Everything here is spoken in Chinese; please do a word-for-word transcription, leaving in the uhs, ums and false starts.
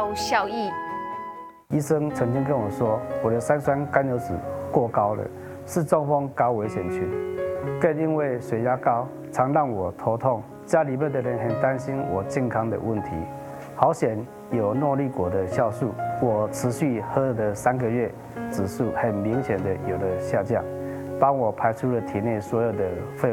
高效益。 医生曾经跟我说，我的三酸甘油酯过高了，是中风高危险群。更因为血压高，常让我头痛，家里面的人很担心我健康的问题。好险有诺丽果的酵素，我持续喝了三个月，指数很明显的有了下降，帮我排出了体内所有的废物。